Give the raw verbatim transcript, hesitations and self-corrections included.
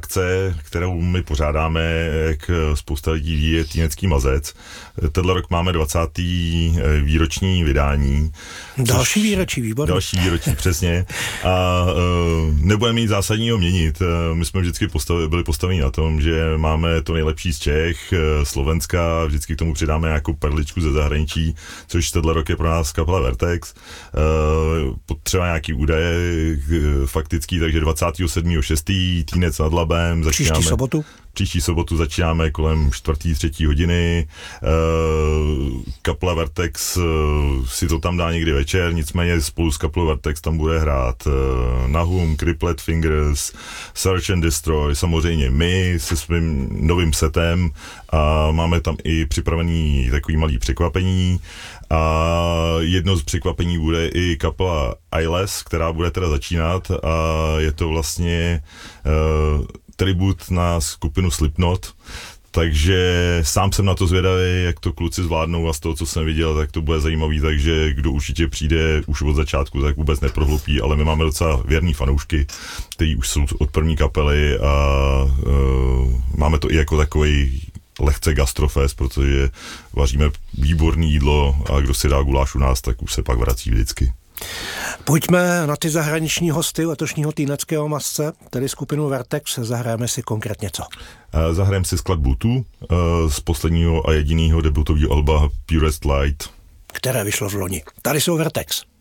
akce, kterou my pořádáme, jak spousta lidí ví, je Týnecký mazec. Tenhle rok máme dvacátý výroční vydání. Další výročí, výborně. Další výročí, přesně. A uh, nebudeme mít zásadního měnit. My jsme vždycky postavi, byli postaveni na tom, že máme to nejlepší z Čech, Slovenska, vždycky k tomu přidáme nějakou perličku ze zahraničí, což tenhle rok je pro nás kapela Vertex. Uh, potřeba nějaký údaje faktický, takže dvacátého sedmého šestého Týnec nad Labem. Začínáme, příští sobotu? Příští sobotu začínáme kolem čtvrtý, třetí hodiny. Uh, kapela Vertex uh, si to tam dá někdy večer, nicméně spolu s kapelou Vertex tam bude hrát uh, Nahum, Cripplet Fingers, Search and Destroy, samozřejmě my se svým novým setem a máme tam i připravený takový malý překvapení. A jedno z překvapení bude i kapela Eyeless, která bude teda začínat a je to vlastně uh, tribut na skupinu Slipknot, takže sám jsem na to zvědavý, jak to kluci zvládnou a z toho, co jsem viděl, tak to bude zajímavý, takže kdo určitě přijde už od začátku, tak vůbec neprohlupí, ale my máme docela věrný fanoušky, kteří už jsou od první kapely a uh, máme to i jako takový lehce gastrofest, protože vaříme výborné jídlo a kdo si dá guláš u nás, tak už se pak vrací vždycky. Pojďme na ty zahraniční hosty letošního Týneckého mazce, tedy skupinu Vertex. Zahrajeme si konkrétně co? Zahrajeme si skladbu Tu z posledního a jediného debutového alba Purest Light, které vyšlo v loni. Tady jsou Vertex.